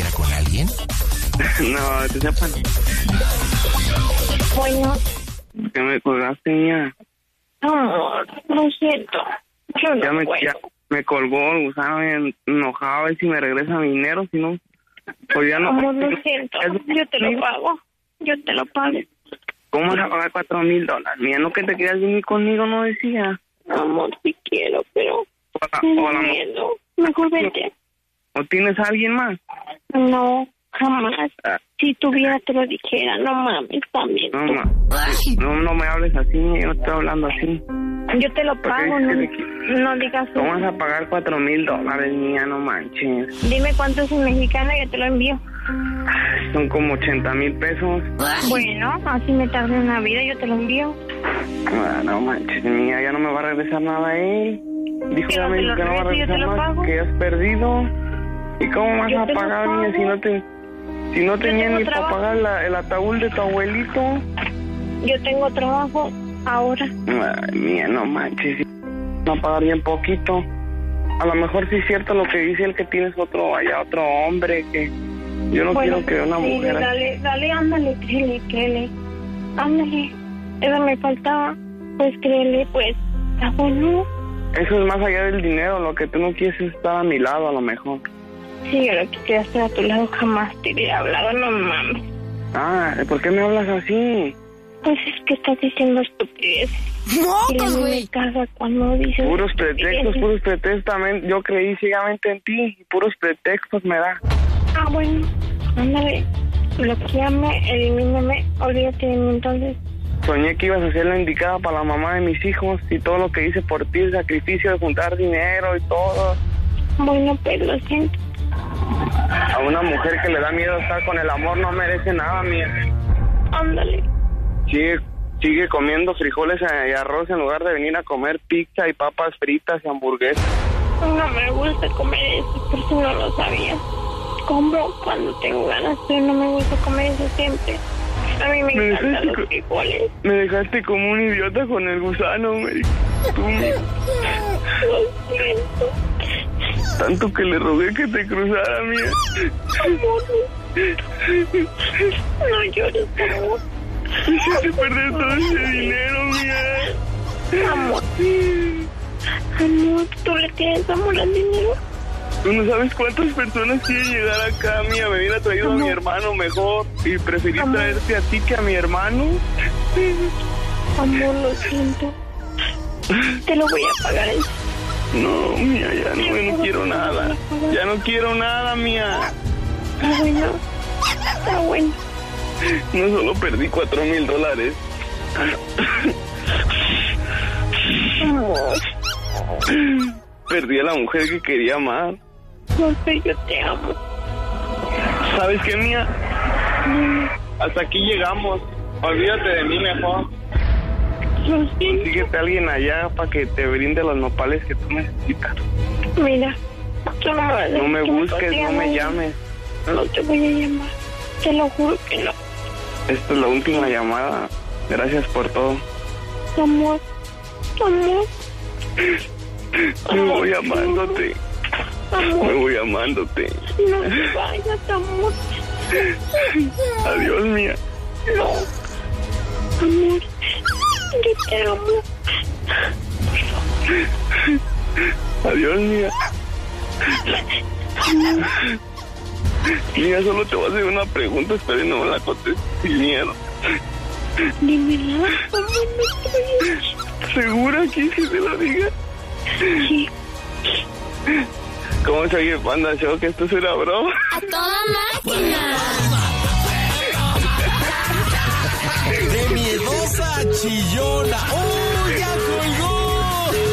siquiera con alguien? No, te sepan. Bueno. ¿Qué me colgaste, mía? Amor, lo siento. Yo no puedo. Ya me colgó el gusano, me enojaba a ver si me regresa mi dinero, si no, pues ya no. Amor, lo siento. Yo te lo pago. Yo te lo pago. ¿Cómo vas a pagar $4,000? Mira, no que te quieras venir conmigo, no decía. Amor, sí quiero, pero... Hola, miedo. Mejor vete. ¿O tienes a alguien más? No, jamás. Si tuviera te lo dijera. No mames, también. No me hables así, yo no estoy hablando así. Yo te lo pago, no digas... ¿Cómo vas a pagar $4,000, mía? No manches. Dime cuánto es en mexicano y yo te lo envío. Son como 80,000 pesos. Bueno, así me tarda una vida, yo te lo envío. No manches, mía, ya no me va a regresar nada él. Dijo que no va a regresar nada, que has perdido. ¿Y cómo vas a pagar, mía, si no tenías ni para pagar el ataúd de tu abuelito? Yo tengo trabajo ahora. Ay, mía, no manches, no a pagar bien poquito. A lo mejor sí es cierto lo que dice el que tienes otro hombre, que yo no quiero que una mujer... Dale, ándale, créele. Ándale, eso me faltaba. Pues créele, pues, está bueno. Eso es más allá del dinero, lo que tú no quieres es estar a mi lado, a lo mejor. Sí, yo no quisiera estar a tu lado, jamás te hubiera hablado, no mames. ¿Por qué me hablas así? Pues es que estás diciendo estupideces. ¡Mocos, güey! Me caga cuando dices... Puros pretextos, también. Yo creí ciegamente en ti y puros pretextos me da. Bueno, ándale, bloqueame, elimíname, olvídate de mí entonces. Soñé que ibas a ser la indicada para la mamá de mis hijos y todo lo que hice por ti, el sacrificio de juntar dinero y todo. Bueno, pero lo siento. A una mujer que le da miedo estar con el amor no merece nada, mía. Ándale. Sigue comiendo frijoles y arroz en lugar de venir a comer pizza y papas fritas y hamburguesas. No me gusta comer eso, por si no lo sabías. Compro cuando tengo ganas, pero no me gusta comer eso siempre. A mí me encantan los frijoles. Me dejaste como un idiota con el gusano, Mary. Lo siento. Tanto que le rogué que te cruzara, mía. No llores, amor. Hiciste perder todo ese dinero, mía. Amor, ¿tú le tienes amor al dinero? Tú no sabes cuántas personas quieren llegar acá, mía. Me hubiera traído a mi hermano mejor y preferí traerte a ti que a mi hermano. Amor, lo siento. Te lo voy a pagar. No, mía, ya no quiero nada. Ya no quiero nada, mía. Está bueno. No solo perdí $4,000. Amor. Perdí a la mujer que quería amar. No sé, yo te amo. ¿Sabes qué, mía? Hasta aquí llegamos. Olvídate de mí mejor. Consíguete a alguien allá para que te brinde los nopales que tú necesitas. Mira, no me busques, no me llames. No te voy a llamar. Te lo juro que no. Esta es la última llamada. Gracias por todo. Amor. Me voy amándote. Amor. Me voy amándote. No te vayas, amor. Adiós, mía. No. Amor. Yo te amo. Adiós, mía. Mía, solo te voy a hacer una pregunta. Espera y no me la contestes sin miedo. Dímela. Amor, ¿Segura que te la diga? Sí. ¿Cómo se oye Panda Show? Que esto es una broma. ¡A toda máquina!